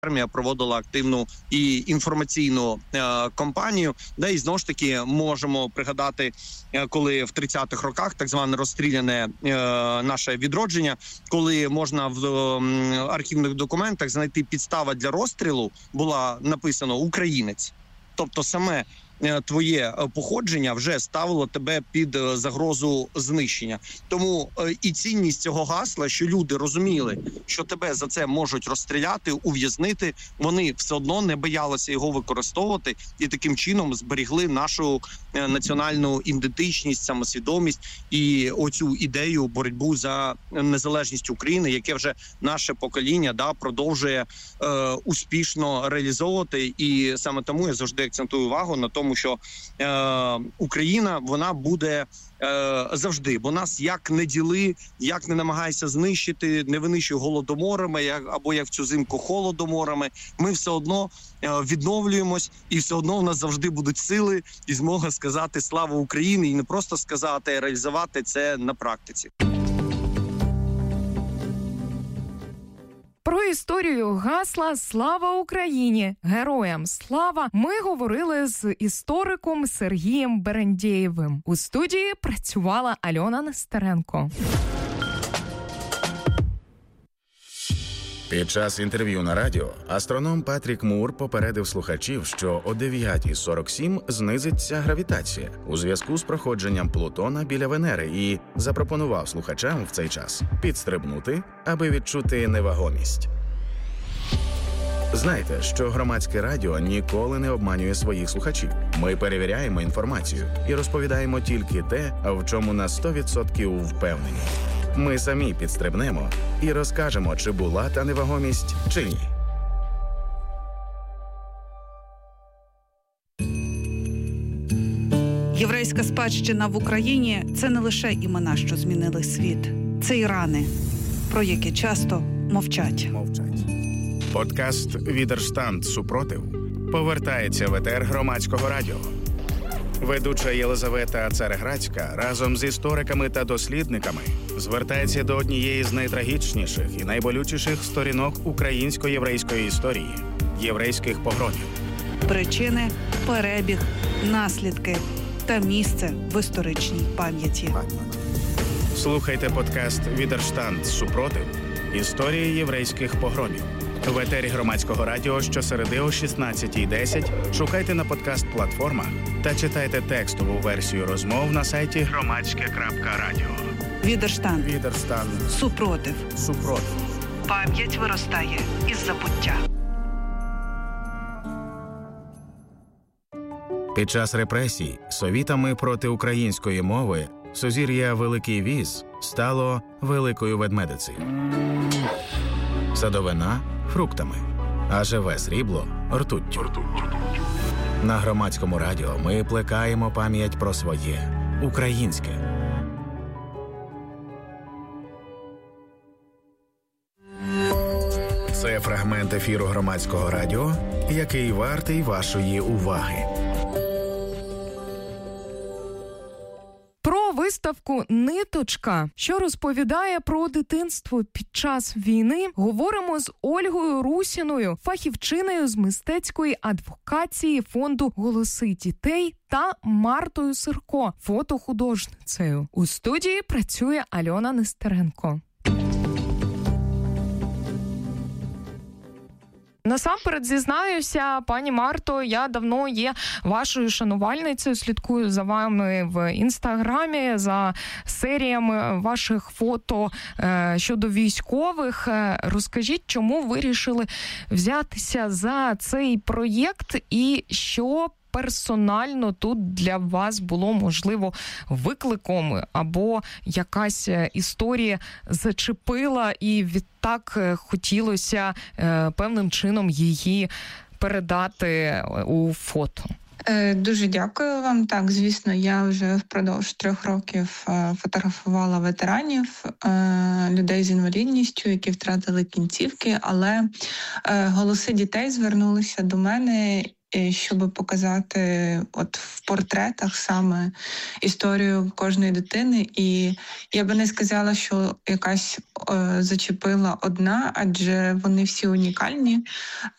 армія проводила активну і інформаційну кампанію, де і знову ж таки можемо пригадати, коли в 30-х роках так зване розстріляне наше відродження, коли можна в архівних документах знайти підстава для розстрілу, була написано «українець». Тобто саме твоє походження вже ставило тебе під загрозу знищення. Тому і цінність цього гасла, що люди розуміли, що тебе за це можуть розстріляти, ув'язнити, вони все одно не боялися його використовувати і таким чином зберігли нашу національну ідентичність, самосвідомість і оцю ідею боротьбу за незалежність України, яке вже наше покоління продовжує успішно реалізовувати. І саме тому я завжди акцентую увагу на тому, що Україна, вона буде завжди, бо нас як не діли, як не намагайся знищити, не винищуй голодоморами, або як в цю зимку холодоморами, ми все одно відновлюємось, і все одно в нас завжди будуть сили і змога сказати «Слава Україні!» і не просто сказати, а реалізувати це на практиці. Про історію гасла «Слава Україні! Героям слава!» ми говорили з істориком Сергієм Берендєєвим. У студії працювала Альона Нестеренко. Під час інтерв'ю на радіо астроном Патрік Мур попередив слухачів, що о 9:47 знизиться гравітація у зв'язку з проходженням Плутона біля Венери і запропонував слухачам в цей час підстрибнути, аби відчути невагомість. Знайте, що громадське радіо ніколи не обманює своїх слухачів. Ми перевіряємо інформацію і розповідаємо тільки те, в чому на 100% впевнені. Ми самі підстрибнемо і розкажемо, чи була та невагомість, чи ні. Єврейська спадщина в Україні – це не лише імена, що змінили світ. Це і рани, про які часто мовчать. Подкаст «Відерштанд. Супротив» повертається в етер громадського радіо. Ведуча Єлизавета Цареградська разом з істориками та дослідниками звертається до однієї з найтрагічніших і найболючіших сторінок українсько-єврейської історії – єврейських погромів. Причини, перебіг, наслідки та місце в історичній пам'яті. Слухайте подкаст «Відерштанд. Супротив. Історії єврейських погромів». В етері громадського радіо щосереди о 16:10 шукайте на подкаст-платформах та читайте текстову версію розмов на сайті громадське.радіо. Відерштанд. Супротив. Пам'ять виростає із забуття. Під час репресій совітами проти української мови сузір'я Великий Віз стало Великою Ведмедицею. Садовина – фруктами, а живе срібло – ртуттю. На громадському радіо ми плекаємо пам'ять про своє – українське. Це фрагмент ефіру громадського радіо, який вартий вашої уваги. Виставку «Ниточка», що розповідає про дитинство під час війни, говоримо з Ольгою Русіною, фахівчиною з мистецької адвокації фонду «Голоси дітей» та Мартою Сирко, фотохудожницею. У студії працює Альона Нестеренко. Насамперед зізнаюся, пані Марто, я давно є вашою шанувальницею, слідкую за вами в Інстаграмі, за серіями ваших фото щодо військових. Розкажіть, чому вирішили взятися за цей проєкт і що персонально тут для вас було, можливо, викликом або якась історія зачепила і відтак хотілося певним чином її передати у фото? Дуже дякую вам. Так, звісно, я вже впродовж 3 років фотографувала ветеранів, людей з інвалідністю, які втратили кінцівки, але «Голоси дітей» звернулися до мене, щоб показати от в портретах саме історію кожної дитини. І я би не сказала, що якась зачепила одна, адже вони всі унікальні.